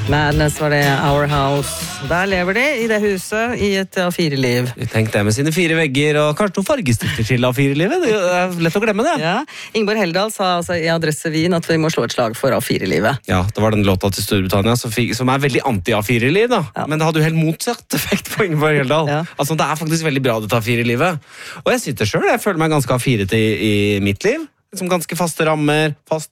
Madness var det, Our House. Der lever de i det huset i et A4-liv. Tenk det med sine 4 vegger og kanskje noen fargestifter til A4-livet. Det er lett å glemme det. Ja, Ingeborg Heldal sa altså i Adresse Wien at vi må slå et slag for A4-livet. Ja, det var den låta til Storbritannia som er veldig anti-A4-liv da. Ja. Men det hadde jo helt motsatt effekt på Ingeborg Heldal. Ja. Altså, det er faktisk veldig bra dette A4-livet. Og jeg sitter selv, jeg føler meg ganske A4 i mitt liv. Som ganske faste rammer,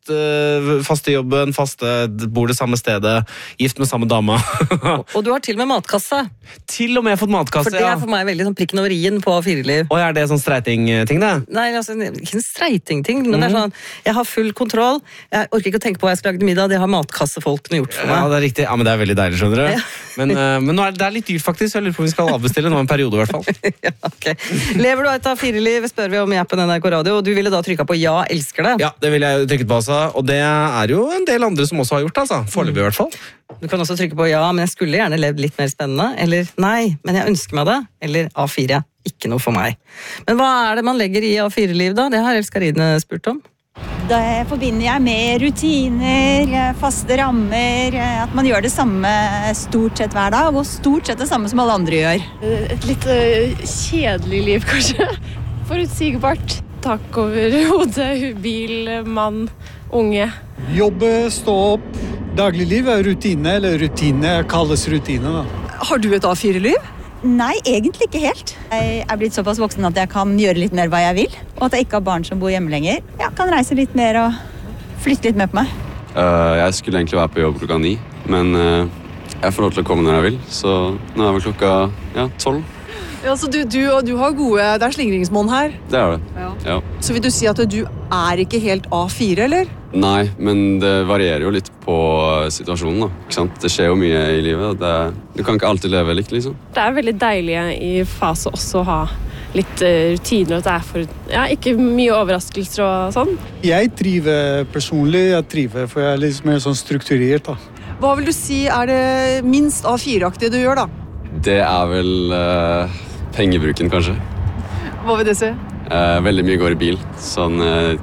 faste jobben, bor det samme stedet, gift med samme dame. Og du har til og med matkasse. Til og med fått matkasse, ja. For det er for meg veldig sånn prikken over i-en på A4-liv. Og er det sånn streiting-ting det? Nei, altså, ikke en streiting-ting, men det er sånn, jeg har full kontroll, jeg orker ikke å tenke på hva jeg skal lage til middag, det har matkassefolkene gjort for meg. Ja, det er riktig. Ja, men det er veldig deilig, skjønner du. Ja. Men nå det er litt dyrt faktisk, så jeg lurer på om vi skal avbestille nå en periode i hvert fall. Ja, ok. Lever du et A4-liv, spør vi om i appen NRK Radio, og du ville da trykke på ja, elsker det. Ja, det vil jeg trykke på, altså. Og det er jo en del andre som også har gjort det, altså. Foreløpig i hvert fall. Du kan også trykke på ja, men jeg skulle gjerne levd litt mer spennende. Eller nei, men jeg ønsker meg det. Eller A4, ikke noe for meg. Men hva er det man legger i A4-liv da? Det har Elskarine spurt om. Det forbinder jeg med rutiner, faste rammer, at man gjør det samme stort sett hver dag, og stort sett det samme som alle andre gjør. Et litt kjedelig liv, kanskje. Forutsigbart. Tak over hodet, bil, mann, unge. Jobbe, stå opp. Dagligliv er rutine, eller rutine kalles rutine. Da. Har du et A4-liv? Nei, egentlig ikke helt. Jeg er blitt såpass voksen at jeg kan gjøre litt mer hva jeg vil, og at jeg ikke har barn som bor hjemme lenger. Jeg kan reise litt mer og flytte litt med på meg. Jeg skulle egentlig være på jobb klokka 9, men jeg får lov til å komme når jeg vil, så nå er vel klokka 12. Ja, så du har gode, det er slingringsmål her. Det er det, ja. Så vil du si at du er ikke helt A4, eller? Nei, men det varierer jo litt på situasjonen da, ikke sant? Det skjer jo mye i livet, du kan ikke alltid leve likt, liksom. Det er veldig deilig i fase også å ha litt rutiner, og at det er ikke mye overraskelser og sånn. Jeg triver personlig, for jeg er litt mer sånn strukturert da. Hva vil du si er det minst A4-aktige du gjør da? Det er vel pengebruken, kanskje. Hva vil det si? Veldig mye går i bil. Sånn,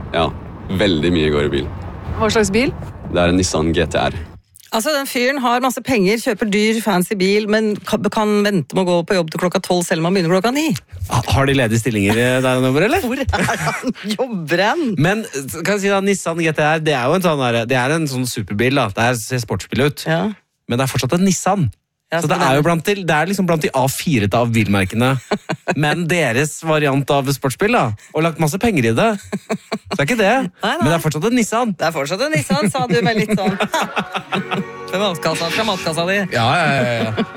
veldig mye går i bil. Hva slags bil? Det er en Nissan GTR. Altså, den fyren har masse penger, kjøper dyr, fancy bil, men kan vente med å gå på jobb til klokka 12 selv om han begynner klokka 9. Har de ledige stillinger der han jobber, eller? Hvor er han? Jobber han? Men, kan jeg si da, Nissan GTR, det er jo en sånn superbil da. Det ser sportsbil ut. Ja. Men det er fortsatt en Nissan. Så det er jo blant de A4-te av bilmerkene, men deres variant av sportsbil da, og lagt masse penger i det. Så det er ikke det, men det er fortsatt en Nissan. Det er fortsatt en Nissan, sa du med litt sånn. Fra matkassa di. Ja.